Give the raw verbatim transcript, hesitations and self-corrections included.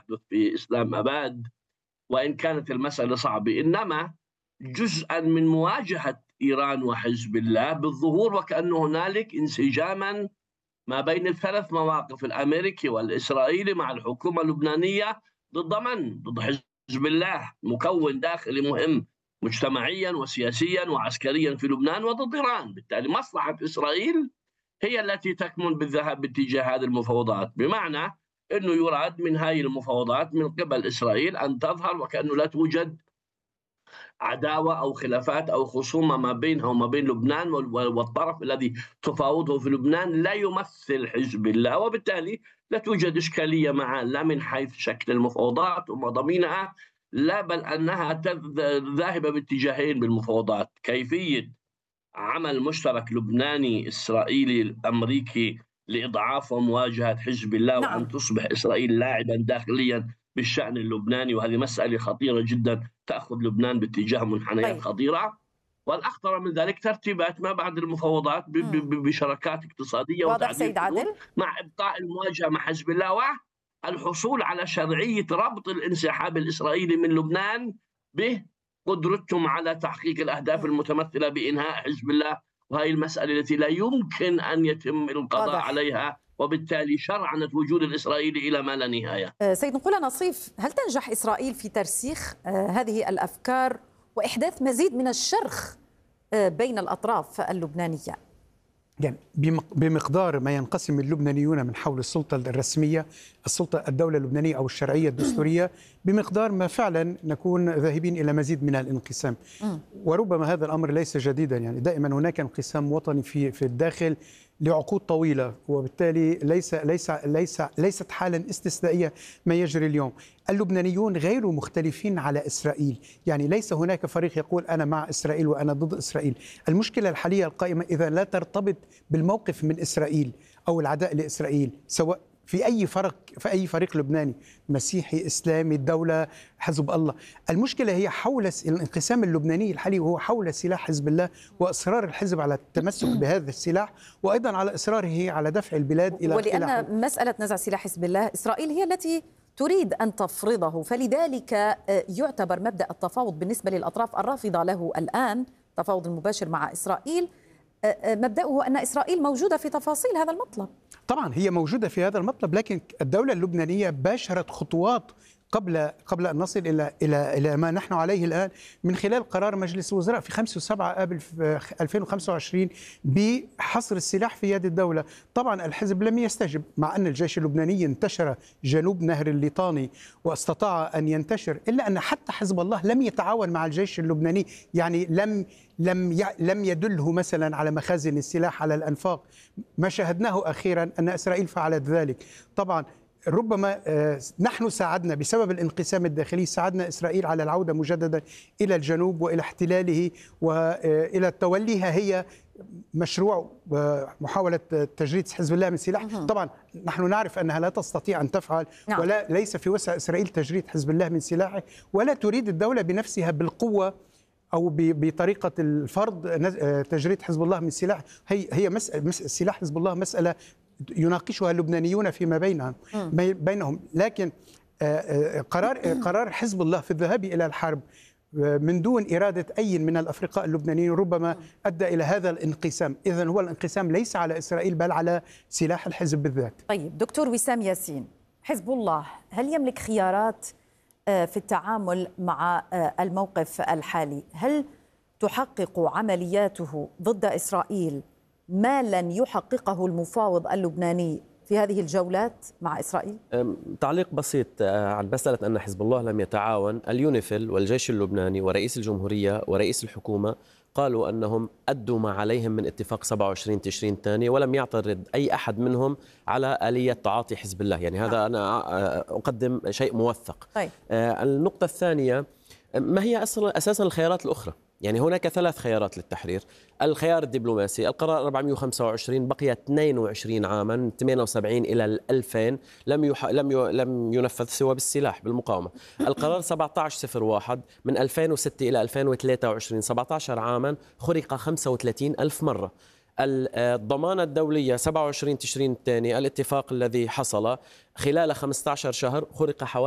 يحدث في إسلام أباد، وإن كانت المسألة صعبة، إنما جزءا من مواجهة إيران وحزب الله بالظهور وكأن هنالك انسجاما ما بين الثلاث مواقف الأمريكي والإسرائيلي مع الحكومة اللبنانية ضد من؟ ضد حزب الله، مكون داخلي مهم مجتمعيا وسياسيا وعسكريا في لبنان، وضد إيران. بالتالي مصلحة إسرائيل هي التي تكمن بالذهاب باتجاه هذه المفاوضات، بمعنى أنه يراد من هذه المفاوضات من قبل إسرائيل أن تظهر وكأنه لا توجد عداوة أو خلافات أو خصومة ما بينها وما بين لبنان، والطرف الذي تفاوضه في لبنان لا يمثل حزب الله، وبالتالي لا توجد إشكالية معه لا من حيث شكل المفاوضات ومضامينها، لا بل أنها ذاهبة باتجاهين بالمفاوضات: كيفية عمل مشترك لبناني إسرائيلي أمريكي لإضعاف ومواجهة حزب الله، نعم. وأن تصبح إسرائيل لاعبا داخليا بالشأن اللبناني، وهذه مسألة خطيرة جدا تأخذ لبنان باتجاه منحنيات طيب. خطيرة. والأخطر من ذلك ترتيبات ما بعد المفاوضات ب- ب- بشراكات اقتصادية واضح وتعديل سيد حدود عادل؟ مع إبقاء المواجهة مع حزب الله، والحصول على شرعية ربط الانسحاب الإسرائيلي من لبنان بقدرتهم على تحقيق الأهداف مم. المتمثلة بإنهاء حزب الله. وهي المسألة التي لا يمكن أن يتم القضاء واضح. عليها، وبالتالي شرعنة وجود الإسرائيلي إلى ما لا نهاية. آه، سيد نقول نصيف، هل تنجح إسرائيل في ترسيخ آه، هذه الأفكار وإحداث مزيد من الشرخ آه، بين الأطراف اللبنانية؟ يعني بمقدار ما ينقسم اللبنانيون من حول السلطة الرسمية، السلطة الدولة اللبنانية أو الشرعية الدستورية، بمقدار ما فعلا نكون ذاهبين إلى مزيد من الانقسام. وربما هذا الأمر ليس جديدا، يعني دائما هناك انقسام وطني في في الداخل لعقود طويلة، وبالتالي ليس ليس ليس ليست حالا استثنائية ما يجري اليوم. اللبنانيون غير مختلفين على إسرائيل، يعني ليس هناك فريق يقول أنا مع إسرائيل وأنا ضد إسرائيل. المشكلة الحالية القائمة إذا لا ترتبط بالموقف من إسرائيل أو العداء لإسرائيل، سواء في أي فرق في أي فريق لبناني، مسيحي، إسلامي، الدولة، حزب الله. المشكلة هي حول الانقسام اللبناني الحالي، وهو حول سلاح حزب الله وإصرار الحزب على التمسك بهذا السلاح، وأيضا على إصراره على دفع البلاد إلى ولأن إلى مسألة نزع سلاح حزب الله إسرائيل هي التي تريد أن تفرضه، فلذلك يعتبر مبدأ التفاوض بالنسبة للأطراف الرافضة له الآن، التفاوض المباشر مع إسرائيل، مبدأه أن إسرائيل موجودة في تفاصيل هذا المطلب. طبعا هي موجودة في هذا المطلب، لكن الدولة اللبنانية باشرت خطوات قبل قبل ان نصل الى الى الى ما نحن عليه الان، من خلال قرار مجلس الوزراء في خمسة وسبعة ابريل ألفين وخمسة وعشرين بحصر السلاح في يد الدوله. طبعا الحزب لم يستجب، مع ان الجيش اللبناني انتشر جنوب نهر الليطاني واستطاع ان ينتشر، الا ان حتى حزب الله لم يتعاون مع الجيش اللبناني، يعني لم لم لم يدله مثلا على مخازن السلاح على الانفاق. ما شاهدناه اخيرا ان اسرائيل فعلت ذلك. طبعا ربما نحن ساعدنا بسبب الانقسام الداخلي، ساعدنا إسرائيل على العودة مجددا إلى الجنوب وإلى احتلاله وإلى توليها هي مشروع محاولة تجريد حزب الله من سلاح. طبعا نحن نعرف أنها لا تستطيع أن تفعل، ولا ليس في وسع إسرائيل تجريد حزب الله من سلاحه، ولا تريد الدولة بنفسها بالقوة أو بطريقة الفرض تجريد حزب الله من سلاح. هي هي مسألة سلاح حزب الله مسألة يناقشها اللبنانيون فيما بينهم بينهم لكن قرار قرار حزب الله في الذهاب إلى الحرب من دون إرادة أي من الأفرقاء اللبنانيين ربما أدى إلى هذا الانقسام. إذن هو الانقسام ليس على إسرائيل بل على سلاح الحزب بالذات. طيب دكتور وسام ياسين، حزب الله هل يملك خيارات في التعامل مع الموقف الحالي؟ هل تحقق عملياته ضد إسرائيل ما لن يحققه المفاوض اللبناني في هذه الجولات مع إسرائيل؟ تعليق بسيط عن مسألة أن حزب الله لم يتعاون. اليونيفيل والجيش اللبناني ورئيس الجمهورية ورئيس الحكومة قالوا أنهم أدوا ما عليهم من اتفاق سبعة وعشرين تشرين الثاني، ولم يعترض أي أحد منهم على آلية تعاطي حزب الله. يعني هذا أنا أقدم شيء موثق. طيب. النقطة الثانية، ما هي أساسا الخيارات الأخرى؟ يعني هناك ثلاث خيارات للتحرير. الخيار الدبلوماسي، القرار أربعمئة وخمسة وعشرين بقي اثنين وعشرين عاما من ثمانية وسبعين إلى ألفين لم يح... لم ي... لم ينفذ سوى بالسلاح بالمقاومة. القرار سبعة عشر صفر واحد من ألفين وستة إلى ألفين وثلاثة وعشرين سبعة عشر عاما خرق خمسة وثلاثين ألف مرة. الضمانة الدولية سبعة وعشرين تشرين الثاني، الاتفاق الذي حصل خلال خمسة عشر شهر خرق حوالي